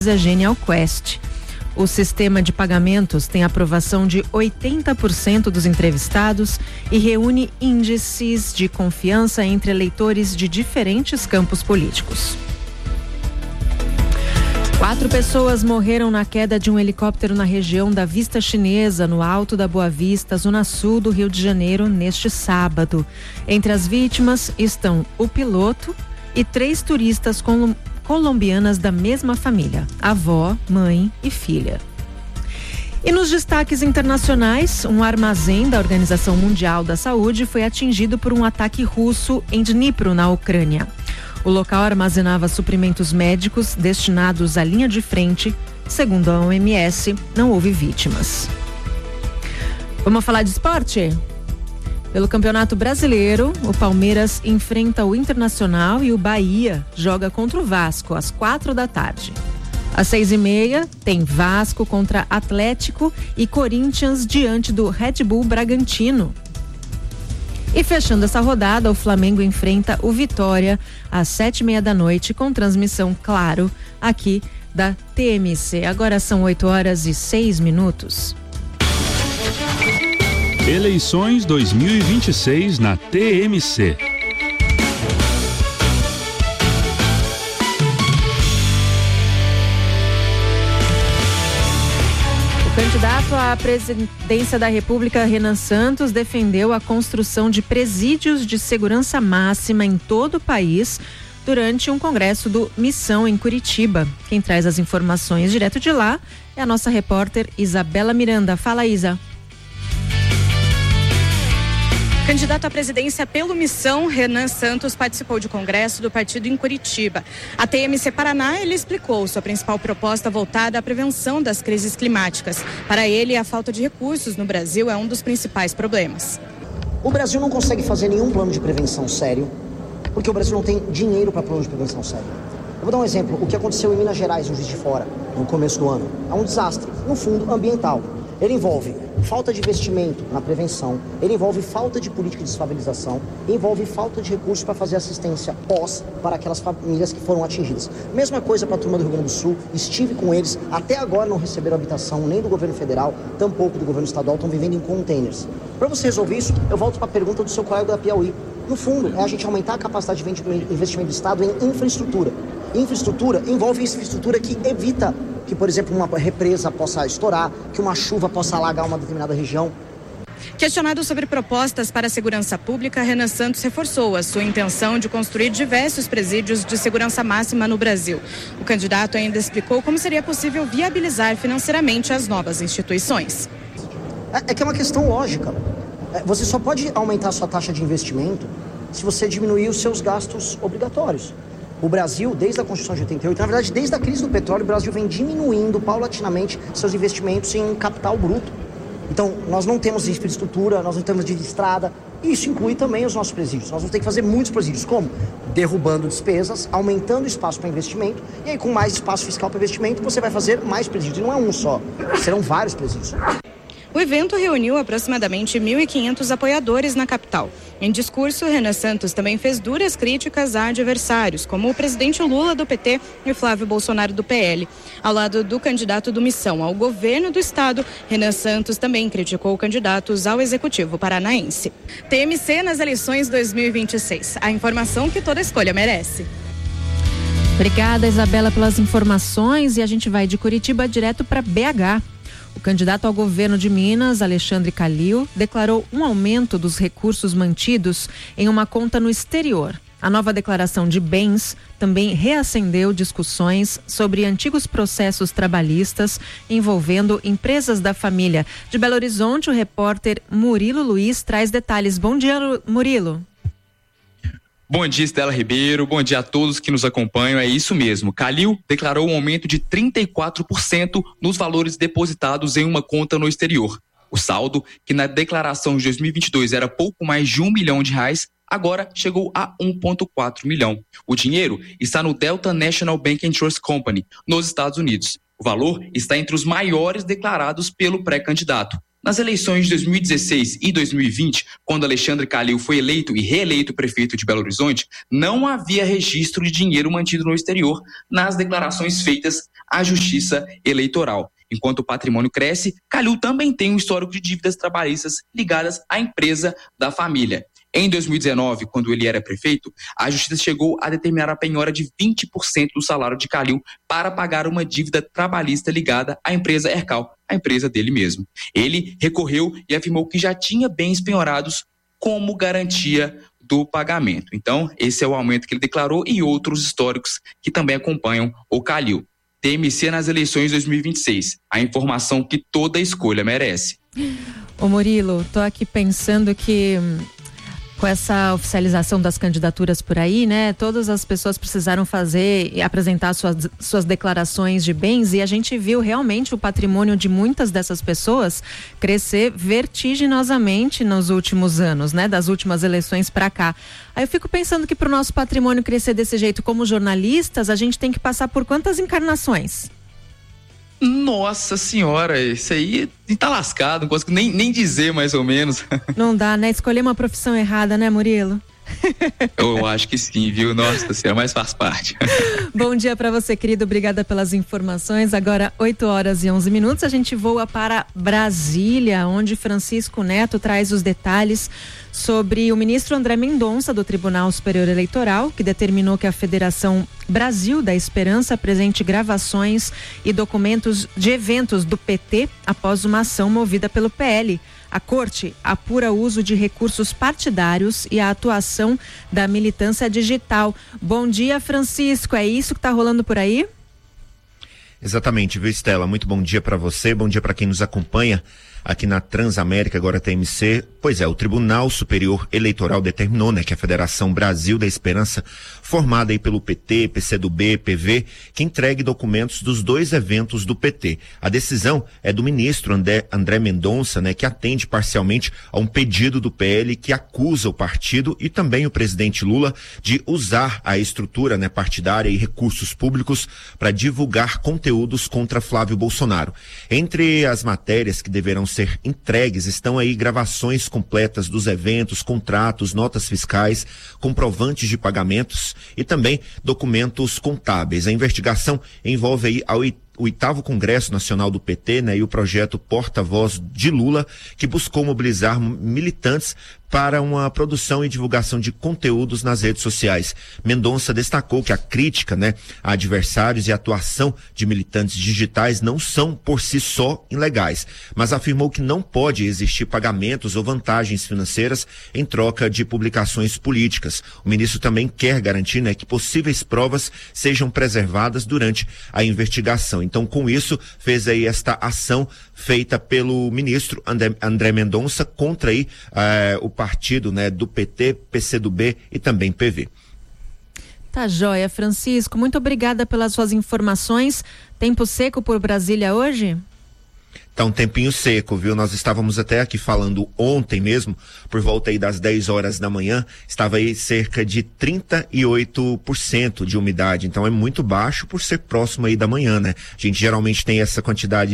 Genial Quest. O sistema de pagamentos tem aprovação de 80% dos entrevistados e reúne índices de confiança entre eleitores de diferentes campos políticos. 4 pessoas morreram na queda de um helicóptero na região da Vista Chinesa, no Alto da Boa Vista, zona sul do Rio de Janeiro, neste sábado. Entre as vítimas estão o piloto e 3 turistas colombianas da mesma família, avó, mãe e filha. E nos destaques internacionais, um armazém da Organização Mundial da Saúde foi atingido por um ataque russo em Dnipro, na Ucrânia. O local armazenava suprimentos médicos destinados à linha de frente. Segundo a OMS, não houve vítimas. Vamos falar de esporte? Pelo Campeonato Brasileiro, o Palmeiras enfrenta o Internacional e o Bahia joga contra o Vasco às 16h. Às 6h30 tem Vasco contra Atlético e Corinthians diante do Red Bull Bragantino. E fechando essa rodada, o Flamengo enfrenta o Vitória às 7h30 com transmissão, claro, aqui da TMC. Agora são 8h06. Eleições 2026 na TMC. O candidato à presidência da República, Renan Santos, defendeu a construção de presídios de segurança máxima em todo o país durante um congresso do Missão em Curitiba. Quem traz as informações direto de lá é a nossa repórter Isabela Miranda. Fala, Isa. Candidato à presidência pelo Missão, Renan Santos participou de congresso do partido em Curitiba. A TMC Paraná, ele explicou sua principal proposta voltada à prevenção das crises climáticas. Para ele, a falta de recursos no Brasil é um dos principais problemas. O Brasil não consegue fazer nenhum plano de prevenção sério, porque o Brasil não tem dinheiro para plano de prevenção sério. Eu vou dar um exemplo. O que aconteceu em Minas Gerais, no Juiz de Fora, no começo do ano, é um desastre, no fundo, ambiental. Ele envolve falta de investimento na prevenção, ele envolve falta de política de desfavelização, envolve falta de recursos para fazer assistência pós para aquelas famílias que foram atingidas. Mesma coisa para a turma do Rio Grande do Sul, estive com eles, até agora não receberam habitação nem do governo federal, tampouco do governo estadual, estão vivendo em containers. Para você resolver isso, eu volto para a pergunta do seu colega da Piauí. No fundo, é a gente aumentar a capacidade de investimento do Estado em infraestrutura. Infraestrutura envolve infraestrutura que evita que, por exemplo, uma represa possa estourar, que uma chuva possa alagar uma determinada região. Questionado sobre propostas para a segurança pública, Renan Santos reforçou a sua intenção de construir diversos presídios de segurança máxima no Brasil. O candidato ainda explicou como seria possível viabilizar financeiramente as novas instituições. É que é uma questão lógica. Você só pode aumentar a sua taxa de investimento se você diminuir os seus gastos obrigatórios. O Brasil, desde a Constituição de 88, na verdade, desde a crise do petróleo, o Brasil vem diminuindo paulatinamente seus investimentos em capital bruto. Então, nós não temos infraestrutura, nós não temos de estrada, e isso inclui também os nossos presídios. Nós vamos ter que fazer muitos presídios. Como? Derrubando despesas, aumentando espaço para investimento, e aí com mais espaço fiscal para investimento, você vai fazer mais presídios. E não é um só, serão vários presídios. O evento reuniu aproximadamente 1.500 apoiadores na capital. Em discurso, Renan Santos também fez duras críticas a adversários, como o presidente Lula do PT e Flávio Bolsonaro do PL. Ao lado do candidato do Missão ao governo do estado, Renan Santos também criticou candidatos ao executivo paranaense. TMC nas eleições 2026. A informação que toda escolha merece. Obrigada, Isabela, pelas informações, e a gente vai de Curitiba direto para BH. O candidato ao governo de Minas, Alexandre Calil, declarou um aumento dos recursos mantidos em uma conta no exterior. A nova declaração de bens também reacendeu discussões sobre antigos processos trabalhistas envolvendo empresas da família. De Belo Horizonte, o repórter Murilo Luiz traz detalhes. Bom dia, Murilo. Bom dia, Estela Ribeiro. Bom dia a todos que nos acompanham. É isso mesmo. Calil declarou um aumento de 34% nos valores depositados em uma conta no exterior. O saldo, que na declaração de 2022 era pouco mais de R$1 milhão, agora chegou a 1,4 milhão. O dinheiro está no Delta National Bank and Trust Company, nos Estados Unidos. O valor está entre os maiores declarados pelo pré-candidato. Nas eleições de 2016 e 2020, quando Alexandre Calil foi eleito e reeleito prefeito de Belo Horizonte, não havia registro de dinheiro mantido no exterior nas declarações feitas à Justiça Eleitoral. Enquanto o patrimônio cresce, Calil também tem um histórico de dívidas trabalhistas ligadas à empresa da família. Em 2019, quando ele era prefeito, a Justiça chegou a determinar a penhora de 20% do salário de Calil para pagar uma dívida trabalhista ligada à empresa Hercal, a empresa dele mesmo. Ele recorreu e afirmou que já tinha bens penhorados como garantia do pagamento. Então, esse é o aumento que ele declarou e outros históricos que também acompanham o Calil. TMC nas eleições de 2026, a informação que toda escolha merece. Ô Murilo, tô aqui pensando que com essa oficialização das candidaturas por aí, né? Todas as pessoas precisaram fazer e apresentar suas declarações de bens, e a gente viu realmente o patrimônio de muitas dessas pessoas crescer vertiginosamente nos últimos anos, né? Das últimas eleições para cá. Aí eu fico pensando que para o nosso patrimônio crescer desse jeito, como jornalistas, a gente tem que passar por quantas encarnações? Nossa senhora, isso aí tá lascado, não consigo nem dizer mais ou menos. Não dá, né? Escolher uma profissão errada, né, Murilo? Eu acho que sim, viu? Nossa senhora, mas faz parte. Bom dia para você, querido. Obrigada pelas informações. Agora, 8h11, a gente voa para Brasília, onde Francisco Neto traz os detalhes sobre o ministro André Mendonça, do Tribunal Superior Eleitoral, que determinou que a Federação Brasil da Esperança apresente gravações e documentos de eventos do PT após uma ação movida pelo PL. A corte apura o uso de recursos partidários e a atuação da militância digital. Bom dia, Francisco. É isso que está rolando por aí? Exatamente, viu, Estela? Muito bom dia para você, bom dia para quem nos acompanha aqui na Transamérica, agora TMC. Pois é, o Tribunal Superior Eleitoral determinou, que a Federação Brasil da Esperança, formada aí pelo PT, PCdoB, PV, que entregue documentos dos 2 eventos do PT. A decisão é do ministro André Mendonça, que atende parcialmente a um pedido do PL que acusa o partido e também o presidente Lula de usar a estrutura, partidária e recursos públicos para divulgar conteúdos contra Flávio Bolsonaro. Entre as matérias que deverão ser entregues estão aí gravações completas dos eventos, contratos, notas fiscais, comprovantes de pagamentos e também documentos contábeis. A investigação envolve aí o 8º Congresso Nacional do PT, e o projeto Porta-Voz de Lula, que buscou mobilizar militantes para uma produção e divulgação de conteúdos nas redes sociais. Mendonça destacou que a crítica, a adversários e a atuação de militantes digitais não são por si só ilegais, mas afirmou que não pode existir pagamentos ou vantagens financeiras em troca de publicações políticas. O ministro também quer garantir, que possíveis provas sejam preservadas durante a investigação. Então, com isso, fez aí esta ação feita pelo ministro André Mendonça contra aí o partido, do PT, PCdoB e também PV. Tá joia, Francisco. Muito obrigada pelas suas informações. Tempo seco por Brasília hoje? Tá um tempinho seco, viu? Nós estávamos até aqui falando ontem mesmo, por volta aí das 10 horas da manhã, estava aí cerca de 38% de umidade, então é muito baixo por ser próximo aí da manhã, A gente geralmente tem essa quantidade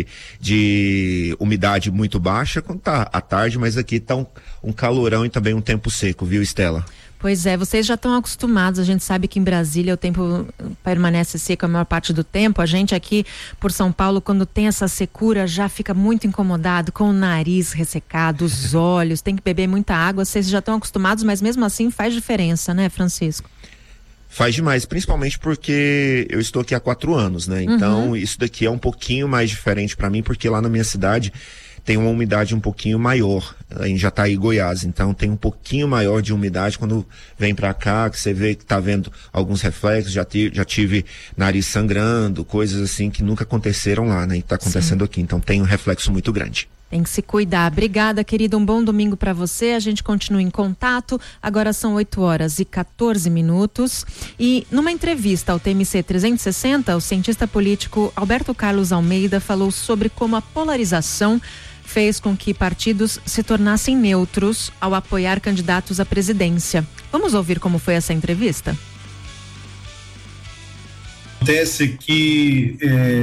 de umidade muito baixa quando tá à tarde, mas aqui tá um calorão e também um tempo seco, viu, Estela? Pois é, vocês já estão acostumados, a gente sabe que em Brasília o tempo permanece seco a maior parte do tempo. A gente aqui por São Paulo, quando tem essa secura, já fica muito incomodado, com o nariz ressecado, os olhos, tem que beber muita água. Vocês já estão acostumados, mas mesmo assim faz diferença, né, Francisco? Faz demais, principalmente porque eu estou aqui há 4 anos, Então isso daqui é um pouquinho mais diferente para mim, porque lá na minha cidade tem uma umidade um pouquinho maior, em Jataí, Goiás, então tem um pouquinho maior de umidade quando vem pra cá, que você vê que tá vendo alguns reflexos, já tive nariz sangrando, coisas assim que nunca aconteceram lá, E tá acontecendo aqui, então tem um reflexo muito grande. Tem que se cuidar. Obrigada, querido. Um bom domingo para você. A gente continua em contato. Agora são 8h14. E numa entrevista ao TMC 360, o cientista político Alberto Carlos Almeida falou sobre como a polarização fez com que partidos se tornassem neutros ao apoiar candidatos à presidência. Vamos ouvir como foi essa entrevista? Acontece que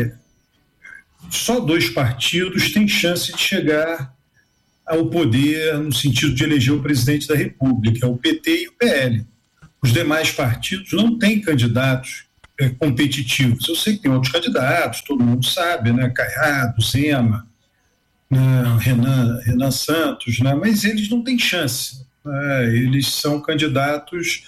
só 2 partidos têm chance de chegar ao poder no sentido de eleger o presidente da República, o PT e o PL. Os demais partidos não têm candidatos competitivos. Eu sei que tem outros candidatos, todo mundo sabe, né? Caiado, Zema, né? Renan Santos, né? Mas eles não têm chance, né? Eles são candidatos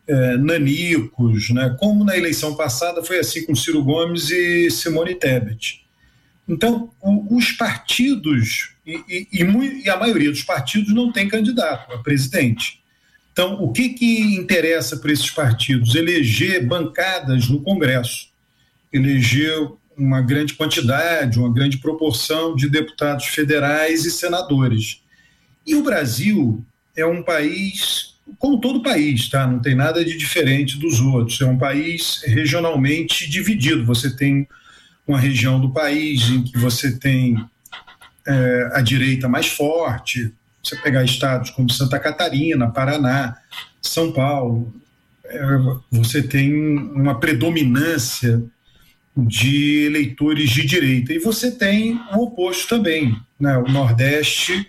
nanicos, né? Como na eleição passada foi assim com Ciro Gomes e Simone Tebet. Então, os partidos, e a maioria dos partidos não tem candidato a presidente. Então, o que interessa para esses partidos? Eleger bancadas no Congresso, eleger uma grande quantidade, uma grande proporção de deputados federais e senadores. E o Brasil é um país, como todo país, tá? Não tem nada de diferente dos outros. É um país regionalmente dividido. Você tem uma região do país em que você tem a direita mais forte. Você pegar estados como Santa Catarina, Paraná, São Paulo, você tem uma predominância de eleitores de direita. E você tem o oposto também, né? O Nordeste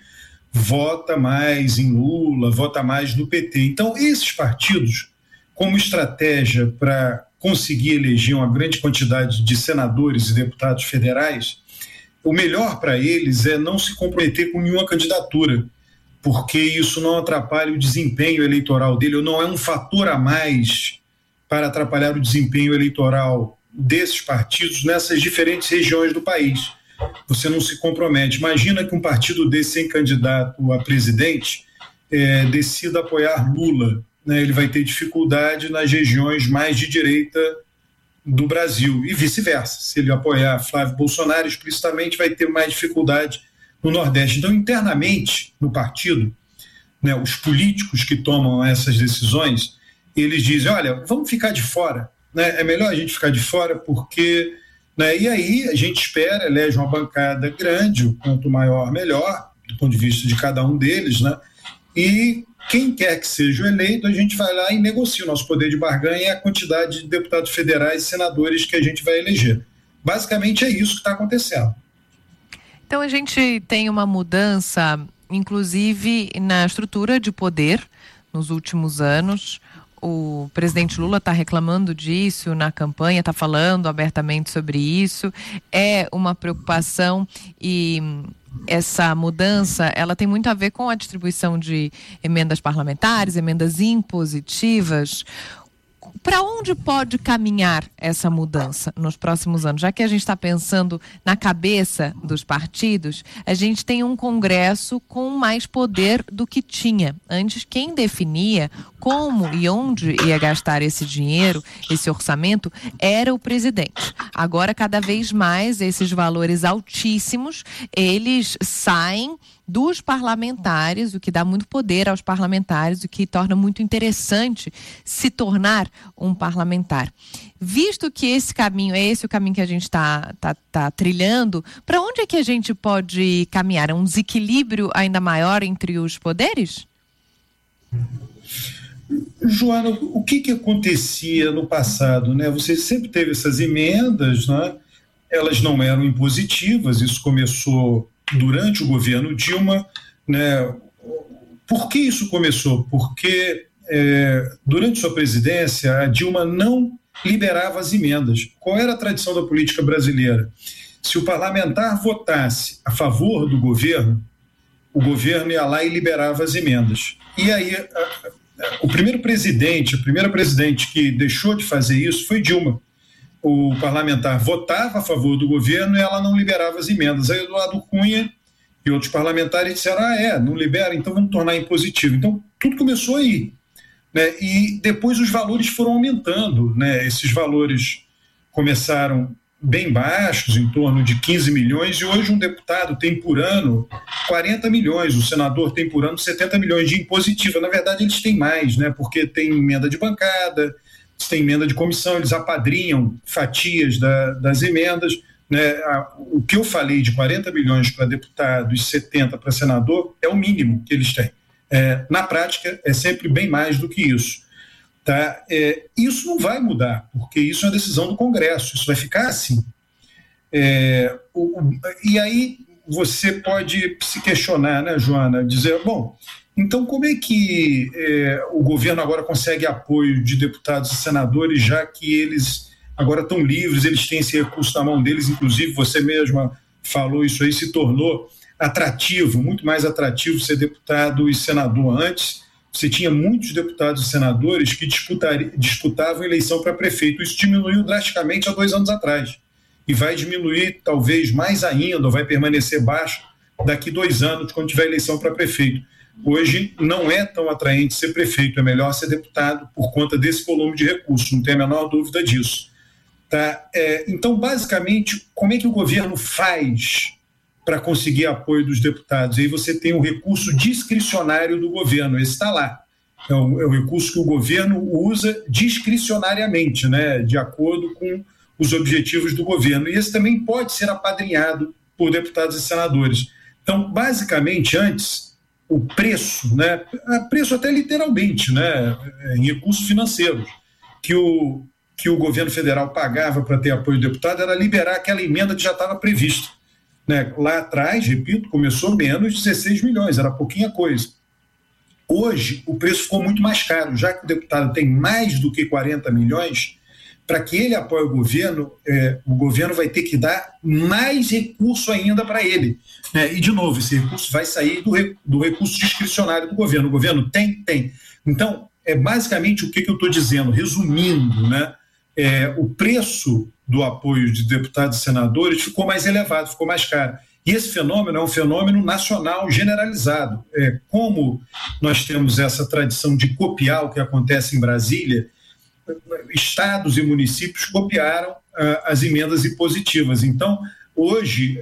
vota mais em Lula, vota mais no PT. Então, esses partidos, como estratégia para conseguir eleger uma grande quantidade de senadores e deputados federais, o melhor para eles é não se comprometer com nenhuma candidatura, porque isso não atrapalha o desempenho eleitoral dele, ou não é um fator a mais para atrapalhar o desempenho eleitoral desses partidos nessas diferentes regiões do país. Você não se compromete. Imagina que um partido desse sem candidato a presidente decida apoiar Lula, né? Ele vai ter dificuldade nas regiões mais de direita do Brasil e vice-versa. Se ele apoiar Flávio Bolsonaro explicitamente, vai ter mais dificuldade no Nordeste. Então, internamente, no partido, né, os políticos que tomam essas decisões, eles dizem, olha, vamos ficar de fora, né? É melhor a gente ficar de fora porque, né, e aí a gente espera, elege uma bancada grande, o quanto maior, melhor, do ponto de vista de cada um deles, né? E quem quer que seja eleito, a gente vai lá e negocia. O nosso poder de barganha é a quantidade de deputados federais e senadores que a gente vai eleger. Basicamente é isso que está acontecendo. Então a gente tem uma mudança, inclusive na estrutura de poder nos últimos anos. O presidente Lula está reclamando disso na campanha, está falando abertamente sobre isso. É uma preocupação e essa mudança, ela tem muito a ver com a distribuição de emendas parlamentares, emendas impositivas. Para onde pode caminhar essa mudança nos próximos anos? Já que a gente está pensando na cabeça dos partidos, a gente tem um Congresso com mais poder do que tinha. Antes, quem definia como e onde ia gastar esse dinheiro, esse orçamento, era o presidente. Agora, cada vez mais, esses valores altíssimos, eles saem dos parlamentares, o que dá muito poder aos parlamentares, o que torna muito interessante se tornar um parlamentar. Visto que esse caminho, é esse o caminho que a gente está trilhando, para onde é que a gente pode caminhar? É um desequilíbrio ainda maior entre os poderes? Joana, o que acontecia no passado, né? Você sempre teve essas emendas, né? Elas não eram impositivas, isso começou durante o governo Dilma, né? Por que isso começou? Porque durante sua presidência a Dilma não liberava as emendas. Qual era a tradição da política brasileira? Se o parlamentar votasse a favor do governo, o governo ia lá e liberava as emendas. E aí a primeira presidente que deixou de fazer isso foi Dilma. O parlamentar votava a favor do governo e ela não liberava as emendas. Aí Eduardo Cunha e outros parlamentares disseram, não libera, então vamos tornar impositivo. Então, tudo começou aí, né? E depois os valores foram aumentando, né? Esses valores começaram bem baixos, em torno de 15 milhões, e hoje um deputado tem por ano 40 milhões, o senador tem por ano 70 milhões de impositiva. Na verdade, eles têm mais, né? Porque tem emenda de bancada, tem emenda de comissão, eles apadrinham fatias das emendas, né? O que eu falei de 40 milhões para deputado e 70 para senador é o mínimo que eles têm. Na prática, é sempre bem mais do que isso. Tá? Isso não vai mudar, porque isso é uma decisão do Congresso, isso vai ficar assim. E aí você pode se questionar, né, Joana, dizer, bom, então como é que o governo agora consegue apoio de deputados e senadores, já que eles agora estão livres, eles têm esse recurso na mão deles, inclusive você mesma falou isso aí, se tornou atrativo, muito mais atrativo ser deputado e senador. Antes, você tinha muitos deputados e senadores que disputavam eleição para prefeito. Isso diminuiu drasticamente há 2 anos atrás. E vai diminuir talvez mais ainda, ou vai permanecer baixo daqui 2 anos, quando tiver eleição para prefeito. Hoje não é tão atraente ser prefeito, é melhor ser deputado por conta desse volume de recursos, não tem a menor dúvida disso. Tá? Então, basicamente, como é que o governo faz para conseguir apoio dos deputados? Aí você tem o recurso discricionário do governo, esse está lá. É o recurso que o governo usa discricionariamente, né, de acordo com os objetivos do governo. E esse também pode ser apadrinhado por deputados e senadores. Então, basicamente, antes, o preço, né, preço até literalmente, né, em recursos financeiros, que o governo federal pagava para ter apoio do deputado era liberar aquela emenda que já estava prevista. Né? Lá atrás, repito, começou menos de 16 milhões, era pouquinha coisa. Hoje, o preço ficou muito mais caro, já que o deputado tem mais do que 40 milhões, para que ele apoie o governo vai ter que dar mais recurso ainda para ele. Né? E, de novo, esse recurso vai sair do recurso discricionário do governo. O governo tem. Então, basicamente o que eu estou dizendo, resumindo, né? O preço do apoio de deputados e senadores ficou mais elevado, ficou mais caro. E esse fenômeno é um fenômeno nacional generalizado. Como nós temos essa tradição de copiar o que acontece em Brasília, estados e municípios copiaram as emendas impositivas. Então, hoje,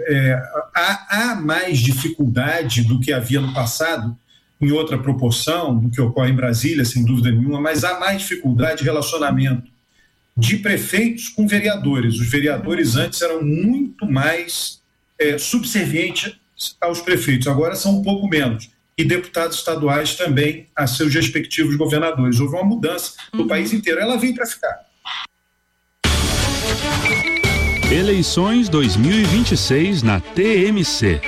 há mais dificuldade do que havia no passado, em outra proporção do que ocorre em Brasília, sem dúvida nenhuma, mas há mais dificuldade de relacionamento de prefeitos com vereadores. Os vereadores antes eram muito mais subservientes aos prefeitos, agora são um pouco menos. E deputados estaduais também a seus respectivos governadores. Houve uma mudança no país inteiro, ela veio para ficar. Eleições 2026 na TMC.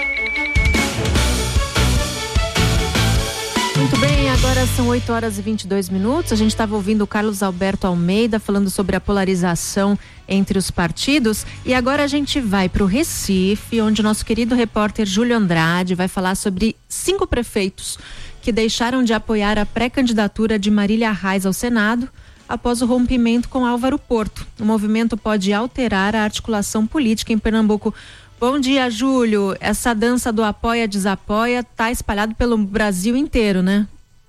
Muito bem, agora são 8h22. A gente estava ouvindo o Carlos Alberto Almeida falando sobre a polarização entre os partidos. E agora a gente vai para o Recife, onde o nosso querido repórter Júlio Andrade vai falar sobre 5 prefeitos que deixaram de apoiar a pré-candidatura de Marília Reis ao Senado após o rompimento com Álvaro Porto. O movimento pode alterar a articulação política em Pernambuco. Bom dia, Júlio. Essa dança do apoia-desapoia está espalhada pelo Brasil inteiro, né?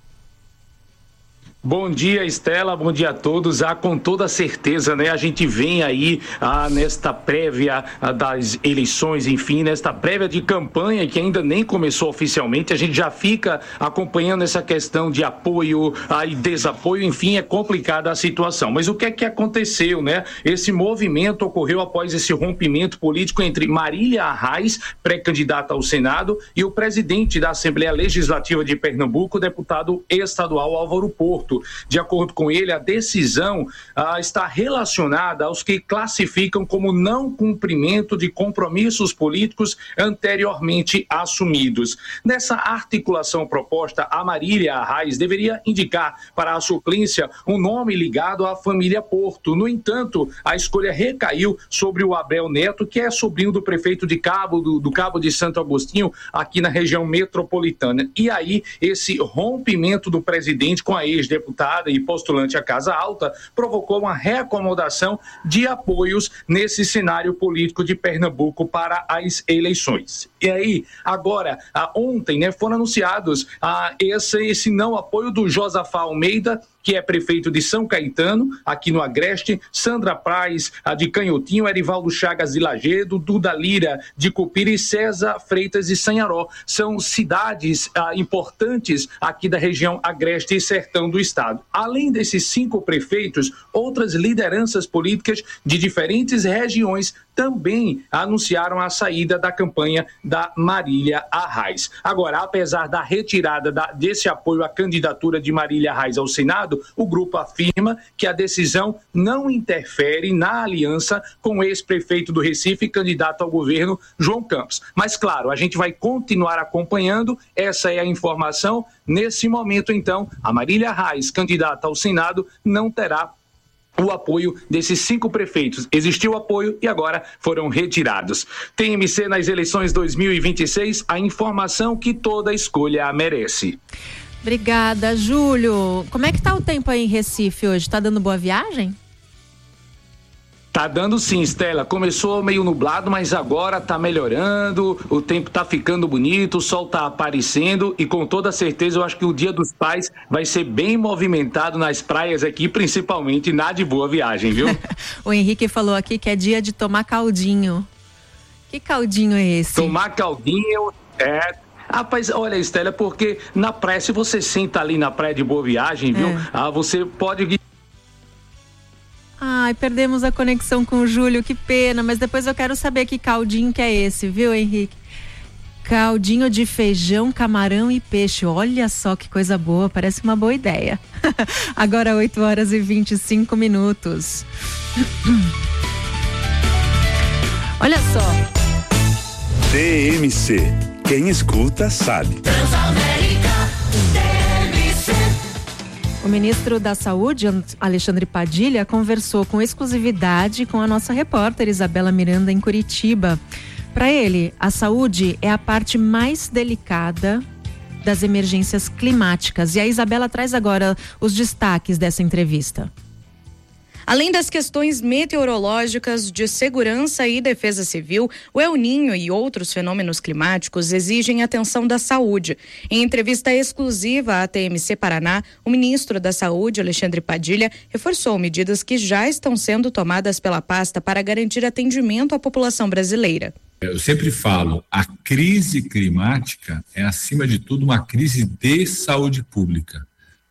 Bom dia, Estela, bom dia a todos. Com toda certeza, né? A gente vem aí nesta prévia das eleições, enfim, nesta prévia de campanha que ainda nem começou oficialmente. A gente já fica acompanhando essa questão de apoio e desapoio, enfim, é complicada a situação. Mas o que é que aconteceu, né? Esse movimento ocorreu após esse rompimento político entre Marília Reis, pré-candidata ao Senado, e o presidente da Assembleia Legislativa de Pernambuco, o deputado estadual Álvaro Porto. De acordo com ele, a decisão está relacionada aos que classificam como não cumprimento de compromissos políticos anteriormente assumidos. Nessa articulação proposta, a Marília Reis deveria indicar para a suplência um nome ligado à família Porto. No entanto, a escolha recaiu sobre o Abel Neto, que é sobrinho do prefeito de do Cabo de Santo Agostinho, aqui na região metropolitana. E aí, esse rompimento do presidente com a ex-deputada e postulante à Casa Alta provocou uma reacomodação de apoios nesse cenário político de Pernambuco para as eleições. E aí, agora, ontem, né, foram anunciados esse não apoio do Josafá Almeida, que é prefeito de São Caetano, aqui no Agreste, Sandra Praz, de Canhotinho, Erivaldo Chagas de Lagedo, Duda Lira de Cupira e César Freitas de Sanharó. São cidades importantes aqui da região Agreste e Sertão do estado. Além desses 5 prefeitos, outras lideranças políticas de diferentes regiões também anunciaram a saída da campanha da Marília Reis. Agora, apesar da retirada desse apoio à candidatura de Marília Reis ao Senado, o grupo afirma que a decisão não interfere na aliança com o ex-prefeito do Recife, candidato ao governo, João Campos. Mas, claro, a gente vai continuar acompanhando, essa é a informação. Nesse momento, então, a Marília Reis, candidata ao Senado, não terá o apoio desses 5 prefeitos. Existiu apoio e agora foram retirados. TMC nas eleições 2026, a informação que toda escolha merece. Obrigada, Júlio. Como é que tá o tempo aí em Recife hoje? Tá dando boa viagem? Tá dando sim, Estela. Começou meio nublado, mas agora tá melhorando, o tempo tá ficando bonito, o sol tá aparecendo e com toda certeza eu acho que o Dia dos Pais vai ser bem movimentado nas praias aqui, principalmente na de Boa Viagem, viu? O Henrique falou aqui que é dia de tomar caldinho. Que caldinho é esse? Tomar caldinho Rapaz, olha, Estela, porque na praia, se você senta ali na praia de Boa Viagem, viu? Você pode... Ai, perdemos a conexão com o Júlio, que pena, mas depois eu quero saber que caldinho que é esse, viu, Henrique? Caldinho de feijão, camarão e peixe, olha só que coisa boa, parece uma boa ideia. Agora 8h25. Olha só. TMC, quem escuta sabe. O ministro da Saúde, Alexandre Padilha, conversou com exclusividade com a nossa repórter Isabela Miranda em Curitiba. Para ele, a saúde é a parte mais delicada das emergências climáticas. E a Isabela traz agora os destaques dessa entrevista. Além das questões meteorológicas, de segurança e defesa civil, o El Niño e outros fenômenos climáticos exigem atenção da saúde. Em entrevista exclusiva à TMC Paraná, o ministro da Saúde, Alexandre Padilha, reforçou medidas que já estão sendo tomadas pela pasta para garantir atendimento à população brasileira. Eu sempre falo, a crise climática é, acima de tudo, uma crise de saúde pública.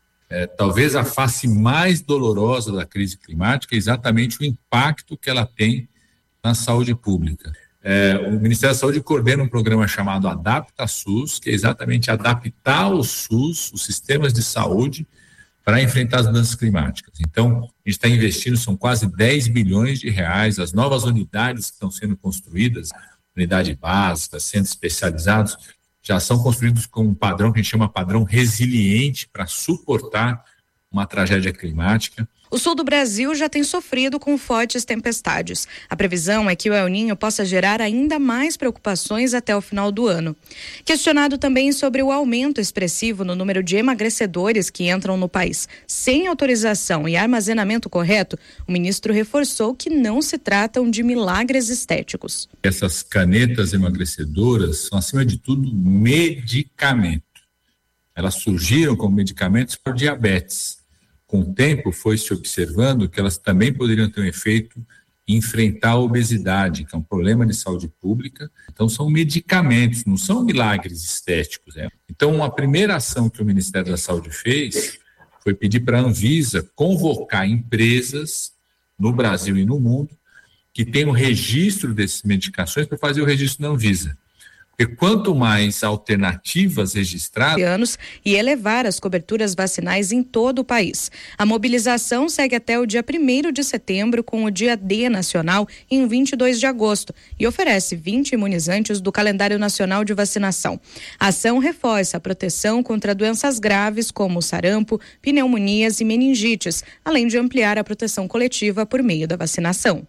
Talvez a face mais dolorosa da crise climática é exatamente o impacto que ela tem na saúde pública. O Ministério da Saúde coordena um programa chamado Adapta SUS, que é exatamente adaptar o SUS, os sistemas de saúde, para enfrentar as mudanças climáticas. Então, a gente está investindo, são quase 10 bilhões de reais, as novas unidades que estão sendo construídas, unidade básica, centros especializados, já são construídos com um padrão que a gente chama padrão resiliente para suportar uma tragédia climática. O sul do Brasil já tem sofrido com fortes tempestades. A previsão é que o El Niño possa gerar ainda mais preocupações até o final do ano. Questionado também sobre o aumento expressivo no número de emagrecedores que entram no país sem autorização e armazenamento correto, o ministro reforçou que não se tratam de milagres estéticos. Essas canetas emagrecedoras são, acima de tudo, medicamento. Elas surgiram como medicamentos para diabetes. Com o tempo, foi se observando que elas também poderiam ter um efeito em enfrentar a obesidade, que é um problema de saúde pública. Então, são medicamentos, não são milagres estéticos. Então, a primeira ação que o Ministério da Saúde fez foi pedir para a Anvisa convocar empresas no Brasil e no mundo que tenham registro dessas medicações para fazer o registro na Anvisa. Porque quanto mais alternativas registradas... e elevar as coberturas vacinais em todo o país. A mobilização segue até o dia 1º de setembro, com o Dia D nacional em 22 de agosto, e oferece 20 imunizantes do calendário nacional de vacinação. A ação reforça a proteção contra doenças graves como sarampo, pneumonias e meningites, além de ampliar a proteção coletiva por meio da vacinação.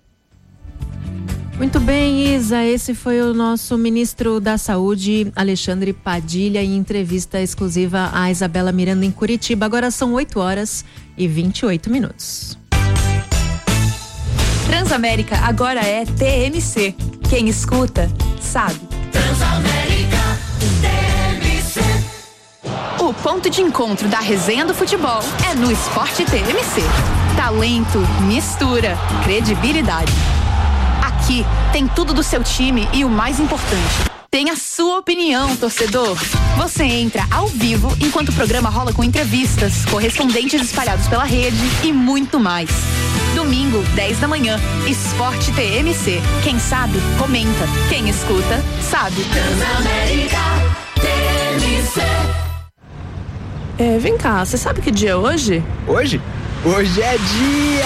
Muito bem, Isa, esse foi o nosso ministro da Saúde, Alexandre Padilha, em entrevista exclusiva à Isabela Miranda em Curitiba. Agora são 8h28. Transamérica agora é TMC. Quem escuta, sabe. Transamérica, TMC. O ponto de encontro da resenha do futebol é no Esporte TMC. Talento, mistura, credibilidade. Aqui tem tudo do seu time e o mais importante, tem a sua opinião, torcedor. Você entra ao vivo enquanto o programa rola com entrevistas, correspondentes espalhados pela rede e muito mais. Domingo, 10 da manhã, Esporte TMC. Quem sabe, comenta. Quem escuta, sabe. Transamérica TMC. Vem cá, você sabe que dia é hoje? Hoje? Hoje é dia